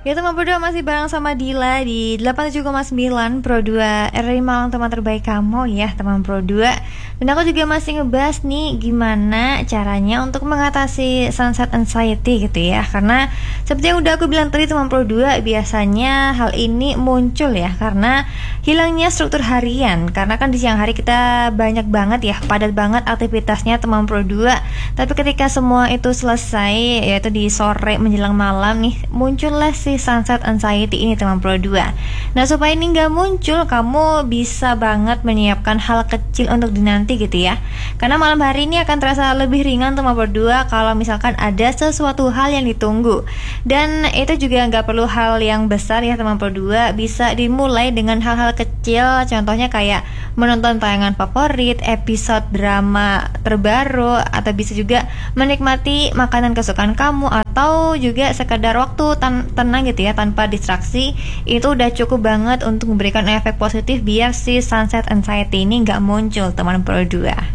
Ya teman Pro 2 masih bareng sama Dila di 87,9 Pro 2 RRI Malang, teman terbaik kamu ya teman Pro 2. Dan aku juga masih ngebahas nih gimana caranya untuk mengatasi sunset anxiety gitu ya. Karena seperti yang udah aku bilang tadi teman Pro 2, biasanya hal ini muncul ya karena hilangnya struktur harian. Karena kan di siang hari kita banyak banget ya, padat banget aktivitasnya teman Pro 2. Tapi ketika semua itu selesai, yaitu di sore menjelang malam nih, muncullah si sunset anxiety ini teman Pro 2. Nah supaya ini nggak muncul, kamu bisa banget menyiapkan hal kecil untuk dinanti gitu ya. Karena malam hari ini akan terasa lebih ringan teman Pro 2 kalau misalkan ada sesuatu hal yang ditunggu. Dan itu juga nggak perlu hal yang besar ya teman Pro 2. Bisa dimulai dengan hal-hal kecil, contohnya kayak menonton tayangan favorit, episode drama terbaru, atau bisa juga menikmati makanan kesukaan kamu, atau juga sekedar waktu tenang gitu ya tanpa distraksi. Itu udah cukup banget untuk memberikan efek positif biar si sunset anxiety ini nggak muncul teman Pro 2.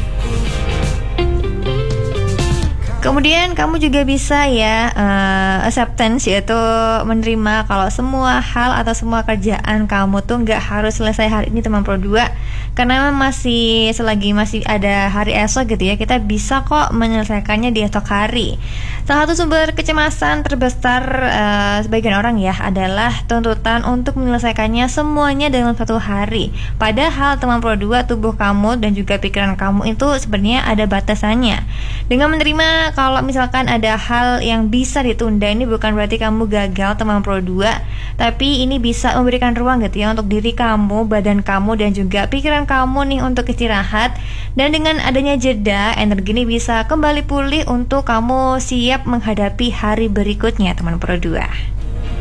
Kemudian kamu juga bisa ya acceptance, yaitu menerima kalau semua hal atau semua kerjaan kamu tuh nggak harus selesai hari ini teman Pro 2. Karena selagi masih ada hari esok gitu ya, kita bisa kok menyelesaikannya di esok hari. Salah satu sumber kecemasan terbesar sebagian orang ya adalah tuntutan untuk menyelesaikannya semuanya dalam satu hari. Padahal teman Pro 2, tubuh kamu dan juga pikiran kamu itu sebenarnya ada batasannya. Dengan menerima kalau misalkan ada hal yang bisa ditunda, ini bukan berarti kamu gagal teman Pro 2, tapi ini bisa memberikan ruang gitu ya untuk diri kamu, badan kamu, dan juga pikiran kamu nih untuk istirahat. Dan dengan adanya jeda, energi ini bisa kembali pulih untuk kamu siap menghadapi hari berikutnya teman Pro 2.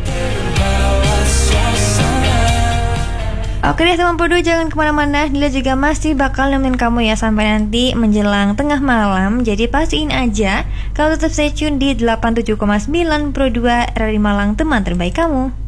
Oke deh teman Pro 2, jangan kemana-mana. Nila juga masih bakal nemenin kamu ya sampai nanti menjelang tengah malam. Jadi pastiin aja kalau tetap stay tune di 87,9 Pro 2 RRI Malang, teman terbaik kamu.